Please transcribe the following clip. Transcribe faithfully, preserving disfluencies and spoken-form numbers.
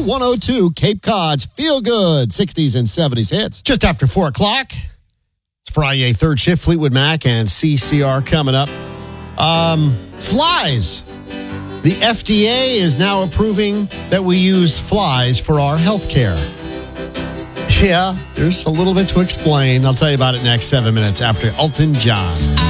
Channel one oh two, Cape Cod's feel-good sixties and seventies hits. Just after four o'clock. It's Friday, third shift. Fleetwood Mac and C C R coming up. Um, flies. The F D A is now approving that we use flies for our health care. Yeah, there's a little bit to explain. I'll tell you about it next seven minutes after Elton John.